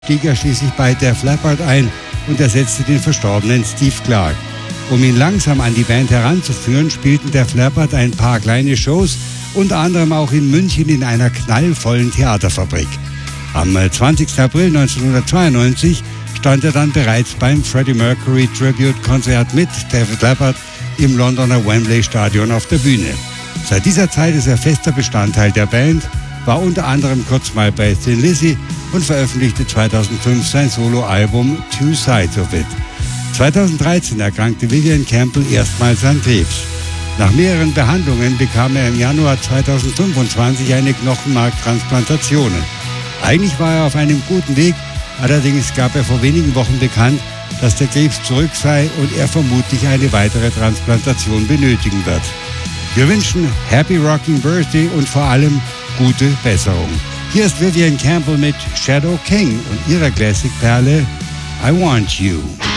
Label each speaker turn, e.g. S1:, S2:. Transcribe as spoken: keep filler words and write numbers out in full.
S1: stieg er schließlich bei Def Leppard ein und ersetzte den verstorbenen Steve Clark. Um ihn langsam an die Band heranzuführen, spielten Def Leppard ein paar kleine Shows, unter anderem auch in München in einer knallvollen Theaterfabrik. Am zwanzigsten April neunzehnhundertzweiundneunzig stand er dann bereits beim Freddie Mercury Tribute-Konzert mit Def Leppard im Londoner Wembley Stadion auf der Bühne. Seit dieser Zeit ist er fester Bestandteil der Band, war unter anderem kurz mal bei Thin Lizzy und veröffentlichte zweitausendfünf sein Soloalbum Two Sides of It. zweitausenddreizehn erkrankte Vivian Campbell erstmals an Krebs. Nach mehreren Behandlungen bekam er im Januar zweitausendfünfundzwanzig eine Knochenmarktransplantation. Eigentlich war er auf einem guten Weg, allerdings gab er vor wenigen Wochen bekannt, dass der Krebs zurück sei und er vermutlich eine weitere Transplantation benötigen wird. Wir wünschen Happy Rocking Birthday und vor allem gute Besserung. Hier ist Vivian Campbell mit Shadow King und ihrer Classic-Perle I Want You.